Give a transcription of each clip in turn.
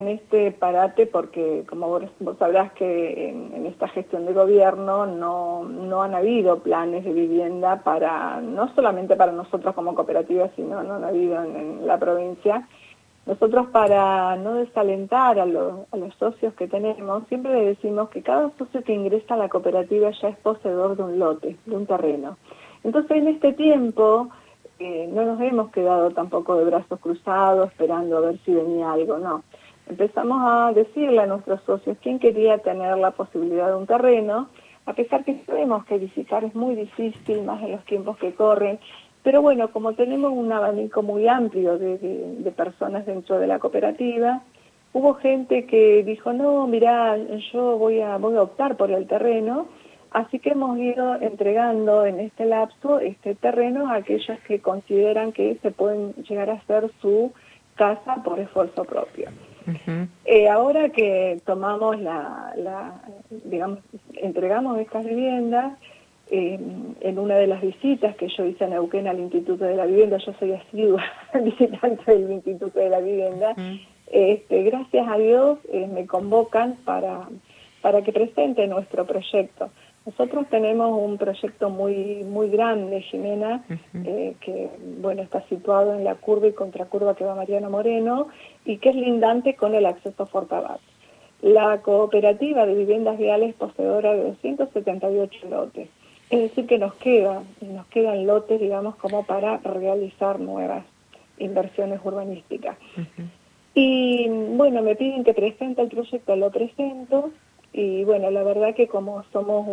en este parate porque, como vos sabrás que en esta gestión de gobierno no han habido planes de vivienda para, no solamente para nosotros como cooperativa, sino no han habido en la provincia. Nosotros, para no desalentar a los socios que tenemos, siempre le decimos que cada socio que ingresa a la cooperativa ya es poseedor de un lote, de un terreno. Entonces, en este tiempo no nos hemos quedado tampoco de brazos cruzados esperando a ver si venía algo, no. Empezamos a decirle a nuestros socios quién quería tener la posibilidad de un terreno, a pesar que sabemos que visitar es muy difícil, más en los tiempos que corren. Pero bueno, como tenemos un abanico muy amplio de personas dentro de la cooperativa, hubo gente que dijo, no, mirá, yo voy a optar por el terreno, así que hemos ido entregando en este lapso este terreno a aquellos que consideran que se pueden llegar a hacer su casa por esfuerzo propio. Uh-huh. Ahora que tomamos digamos, entregamos estas viviendas, en una de las visitas que yo hice a Neuquén al Instituto de la Vivienda, yo soy asidua visitante del Instituto de la Vivienda, gracias a Dios me convocan para que presente nuestro proyecto. Nosotros tenemos un proyecto muy grande, Jimena, que bueno, está situado en la curva y contracurva que va Mariano Moreno y que es lindante con el acceso a Fortabat. La cooperativa de viviendas viales es poseedora de 278 lotes. Es decir, que nos quedan lotes, digamos, como para realizar nuevas inversiones urbanísticas. Uh-huh. Y bueno, me piden que presente el proyecto, lo presento, y bueno, la verdad que como somos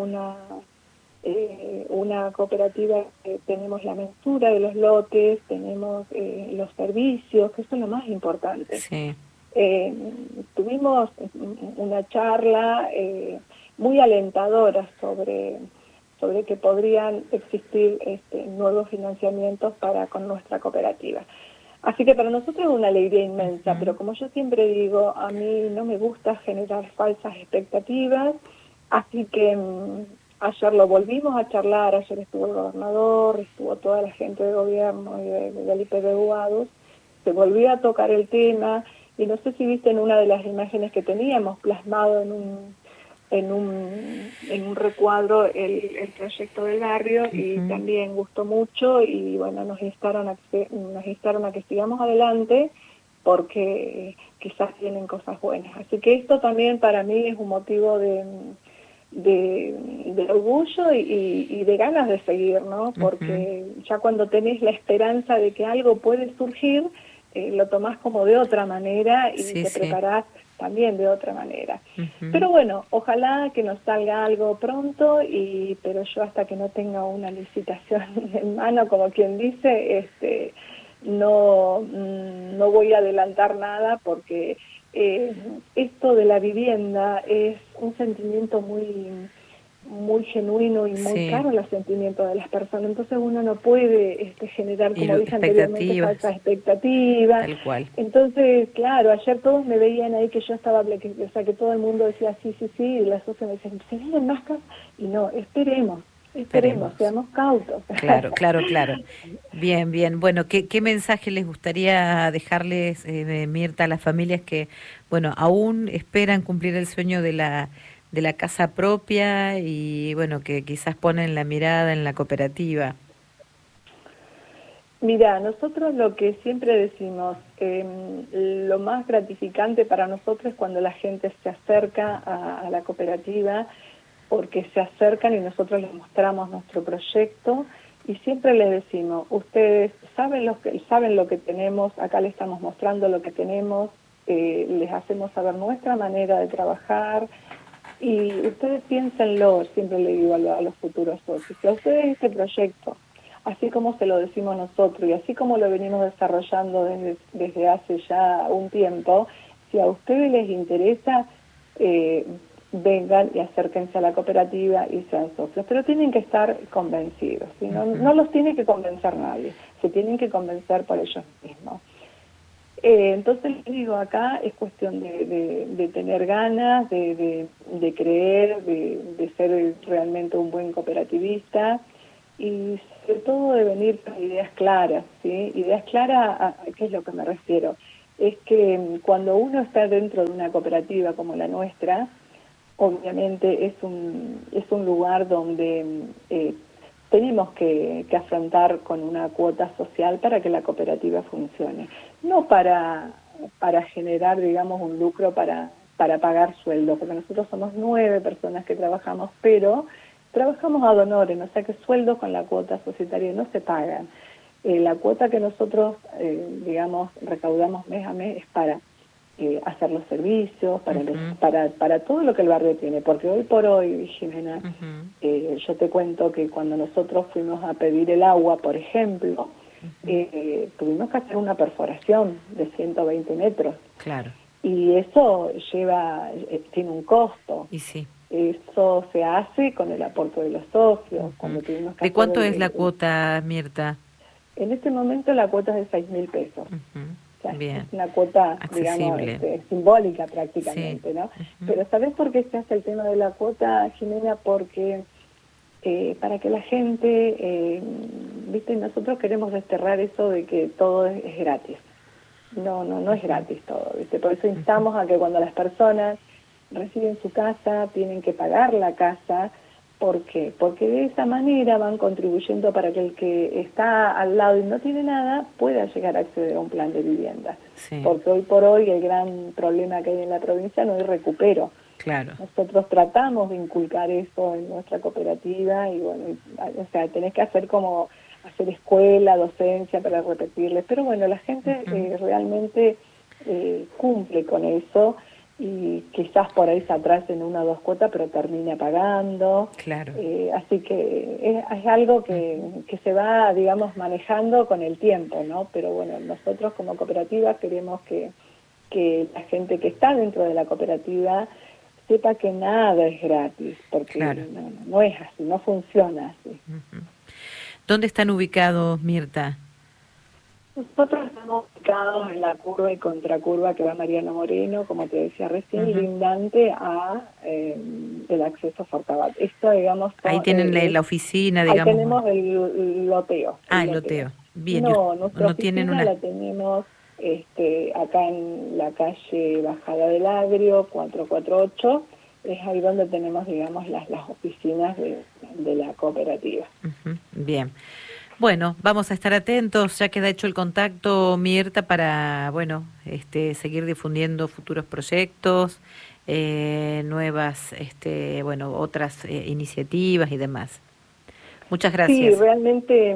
una cooperativa, tenemos la mensura de los lotes, tenemos los servicios, que eso es lo más importante. Sí. Tuvimos una charla muy alentadora sobre que podrían existir nuevos financiamientos con nuestra cooperativa. Así que para nosotros es una alegría inmensa, pero como yo siempre digo, a mí no me gusta generar falsas expectativas, así que ayer lo volvimos a charlar, ayer estuvo el gobernador, estuvo toda la gente de gobierno y del IPBU ADUS, se volvió a tocar el tema, y no sé si viste en una de las imágenes que teníamos plasmado en un recuadro el proyecto del barrio, y también gustó mucho, y bueno, nos instaron a que sigamos adelante porque quizás tienen cosas buenas. Así que esto también para mí es un motivo de orgullo y de ganas de seguir, ¿no? Porque ya cuando tenés la esperanza de que algo puede surgir, lo tomás como de otra manera y te preparás también de otra manera. Pero bueno, ojalá que nos salga algo pronto, pero yo hasta que no tenga una licitación en mano, como quien dice, no voy a adelantar nada, porque esto de la vivienda es un sentimiento muy genuino y muy caro, los sentimientos de las personas. Entonces uno no puede generar, como dije anteriormente, falsas expectativas. Tal cual. Entonces, claro, ayer todos me veían ahí que yo estaba, o sea, que todo el mundo decía sí, y la socia me decía, ¿se vienen más casas? Y no, esperemos, seamos cautos. Claro. Bien. Bueno, ¿qué mensaje les gustaría dejarles, Mirta, a las familias que, bueno, aún esperan cumplir el sueño de la casa propia y, bueno, que quizás ponen la mirada en la cooperativa? Mira, nosotros lo que siempre decimos, lo más gratificante para nosotros es cuando la gente se acerca a la cooperativa, porque se acercan y nosotros les mostramos nuestro proyecto, y siempre les decimos, ustedes saben lo que tenemos, acá les estamos mostrando lo que tenemos, les hacemos saber nuestra manera de trabajar, y ustedes piénsenlo, siempre le digo a los futuros socios, si a ustedes este proyecto, así como se lo decimos nosotros y así como lo venimos desarrollando desde hace ya un tiempo, si a ustedes les interesa, vengan y acérquense a la cooperativa y sean socios, pero tienen que estar convencidos, ¿sí? No los tiene que convencer nadie, se tienen que convencer por ellos mismos. Entonces les digo, acá es cuestión de tener ganas, de creer, de ser realmente un buen cooperativista, y sobre todo de venir con ideas claras, ¿sí? Ideas claras, ¿a qué es lo que me refiero? es que cuando uno está dentro de una cooperativa como la nuestra, obviamente es un lugar donde tenemos que afrontar con una cuota social para que la cooperativa funcione. No para generar, digamos, un lucro para pagar sueldos, porque nosotros somos 9 personas que trabajamos, pero trabajamos ad honorem, o sea que sueldos con la cuota societaria no se pagan. La cuota que nosotros, digamos, recaudamos mes a mes es para hacer los servicios, para todo lo que el barrio tiene, porque hoy por hoy, Jimena, yo te cuento que cuando nosotros fuimos a pedir el agua, por ejemplo, tuvimos que hacer una perforación de 120 metros. Claro. Y eso tiene un costo. Y sí. Eso se hace con el aporte de los socios. Cuando tuvimos que ¿De cuánto es la cuota, Mirta? En este momento la cuota es de 6.000 pesos. O sea, bien. Es una cuota, accesible, digamos, simbólica prácticamente, sí. ¿No? Pero ¿sabés por qué se hace el tema de la cuota, Jimena? Porque para que la gente, viste, nosotros queremos desterrar eso de que todo es gratis. No es gratis todo, ¿viste? Por eso instamos a que cuando las personas reciben su casa, tienen que pagar la casa. ¿Por qué? Porque de esa manera van contribuyendo para que el que está al lado y no tiene nada pueda llegar a acceder a un plan de vivienda. Sí. Porque hoy por hoy el gran problema que hay en la provincia no es recupero. Claro. Nosotros tratamos de inculcar eso en nuestra cooperativa y bueno, o sea, tenés que hacer escuela, docencia para repetirles, pero bueno, la gente realmente cumple con eso y quizás por ahí se atrasa en 1 o 2 cuotas, pero termina pagando. Claro. Así que es algo que se va, digamos, manejando con el tiempo, ¿no? Pero bueno, nosotros como cooperativa queremos que la gente que está dentro de la cooperativa sepa que nada es gratis, porque claro. no es así, no funciona así. ¿Dónde están ubicados, Mirta? Nosotros estamos ubicados en la curva y contracurva que va Mariano Moreno, como te decía recién, lindante a el acceso a Fortabat. Esto, digamos... Ahí tienen la oficina, digamos. Ahí tenemos el loteo. El loteo. Bien. No, nuestra oficina tienen la tenemos acá en la calle Bajada del Agrio, 448, es ahí donde tenemos, digamos, las oficinas de la cooperativa. Bien. Bueno, vamos a estar atentos, ya queda hecho el contacto, Mirta, para, bueno, seguir difundiendo futuros proyectos, nuevas, otras iniciativas y demás. Muchas gracias. Sí, realmente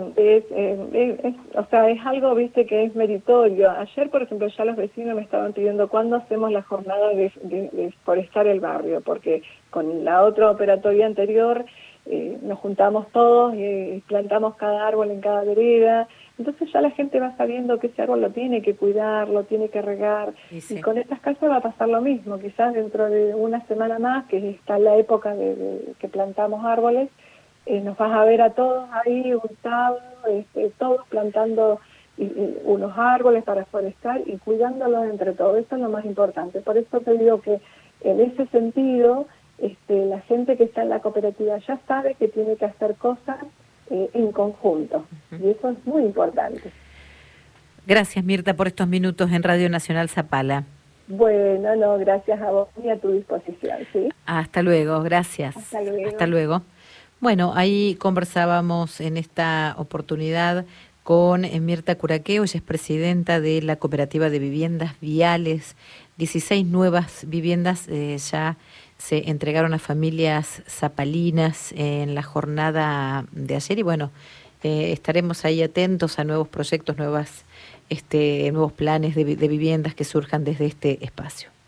es algo, viste, que es meritorio. Ayer, por ejemplo, ya los vecinos me estaban pidiendo cuándo hacemos la jornada de forestar el barrio, porque con la otra operatoria anterior nos juntamos todos y plantamos cada árbol en cada vereda. Entonces ya la gente va sabiendo que ese árbol lo tiene que cuidar, lo tiene que regar. Sí. Y con estas casas va a pasar lo mismo. Quizás dentro de una semana más, que está la época de que plantamos árboles, nos vas a ver a todos ahí juntados, todos plantando unos árboles para forestar y cuidándolos entre todos. Eso es lo más importante. Por eso te digo que en ese sentido, la gente que está en la cooperativa ya sabe que tiene que hacer cosas en conjunto. Y eso es muy importante. Gracias, Mirta, por estos minutos en Radio Nacional Zapala. Bueno, gracias a vos y a tu disposición, ¿sí? Hasta luego, gracias. Hasta luego. Bueno, ahí conversábamos en esta oportunidad con Mirta Curaqueo, ella es presidenta de la Cooperativa de Viviendas Viales. 16 nuevas viviendas ya se entregaron a familias zapalinas en la jornada de ayer y bueno, estaremos ahí atentos a nuevos proyectos, nuevos planes de viviendas que surjan desde este espacio.